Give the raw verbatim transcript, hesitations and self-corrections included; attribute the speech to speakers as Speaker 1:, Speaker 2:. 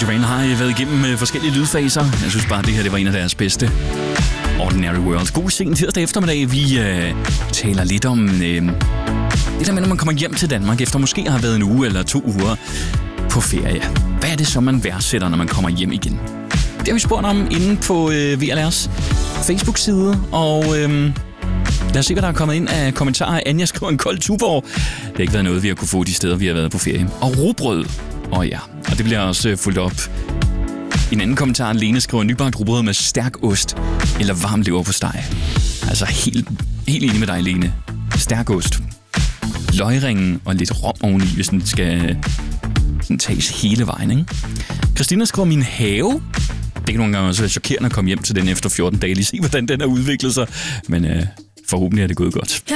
Speaker 1: Duran har været igennem forskellige lydfaser. Jeg synes bare, at det her det var en af deres bedste. Ordinary World. God sen tirsdag eftermiddag. Vi øh, taler lidt om øh, det der med, når man kommer hjem til Danmark efter måske har været en uge eller to uger på ferie. Hvad er det så, man værdsætter, når man kommer hjem igen? Det har vi spurgt om inde på øh, V L R's Facebook-side, og øh, lad os se, hvad der er kommet ind af kommentarer. Anja skriver en kold Tuborg. Det har ikke været noget, vi har kunne få de steder, vi har været på ferie. Og rugbrød. Og ja, og det bliver også øh, fulgt op. En anden kommentar, Lene skriver nybagt rugbrød med stærk ost eller varm leverpostej. Altså helt, helt enig med dig, Lene. Stærk ost. Løgringen og lidt rom oveni, hvis den skal sådan tages hele vejen, ikke? Christina skriver min have. Det kan nogle gange også være chokerende at komme hjem til den efter fjorten dage. Lige se, hvordan den har udviklet sig. Men øh, forhåbentlig er det gået godt.